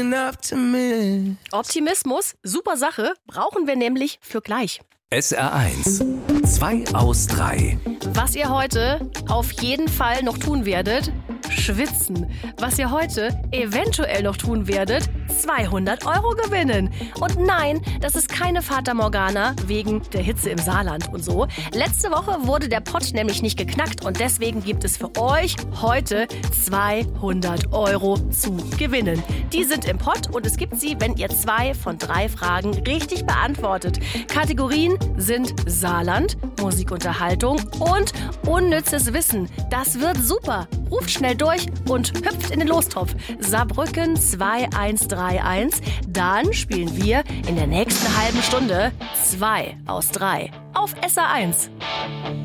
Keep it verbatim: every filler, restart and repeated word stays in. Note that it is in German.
looking up to me. Optimismus, super Sache, brauchen wir nämlich für gleich. S R eins, zwei aus drei. Was ihr heute auf jeden Fall noch tun werdet, schwitzen. Was ihr heute eventuell noch tun werdet, zweihundert Euro gewinnen. Und nein, das ist keine Fata Morgana wegen der Hitze im Saarland und so. Letzte Woche wurde der Pott nämlich nicht geknackt und deswegen gibt es für euch heute zweihundert Euro zu gewinnen. Die sind im Pott und es gibt sie, wenn ihr zwei von drei Fragen richtig beantwortet. Kategorien sind Saarland, Musikunterhaltung und unnützes Wissen. Das wird super. Ruft schnell durch und hüpft in den Lostopf. Saarbrücken zwei eins drei eins. Dann spielen wir in der nächsten halben Stunde zwei aus drei auf S R eins.